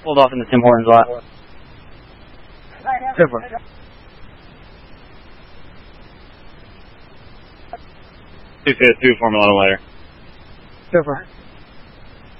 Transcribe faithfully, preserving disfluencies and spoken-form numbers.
Pulled off in the Tim Hortons lot. Go for it. two two Formula One later. Go for it.